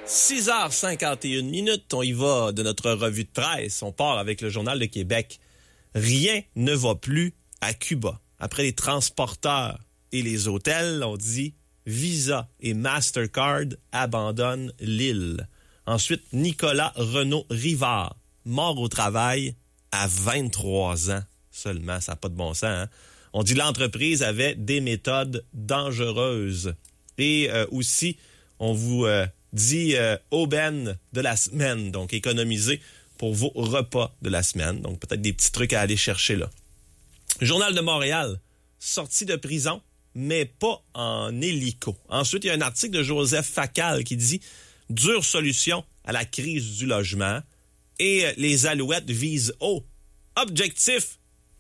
6h51, on y va de notre revue de presse. On part avec le Journal de Québec. Rien ne va plus à Cuba. Après les transporteurs et les hôtels, on dit Visa et Mastercard abandonnent l'île. Ensuite, Nicolas Renaud-Rivard, mort au travail à 23 ans seulement. Ça n'a pas de bon sens, hein? On dit l'entreprise avait des méthodes dangereuses. Et aussi, on vous dit aubaine de la semaine, donc économiser pour vos repas de la semaine. Donc peut-être des petits trucs à aller chercher là. Journal de Montréal, sorti de prison, mais pas en hélico. Ensuite, il y a un article de Joseph Facal qui dit « Dure solution à la crise du logement » et les Alouettes visent haut. Objectif,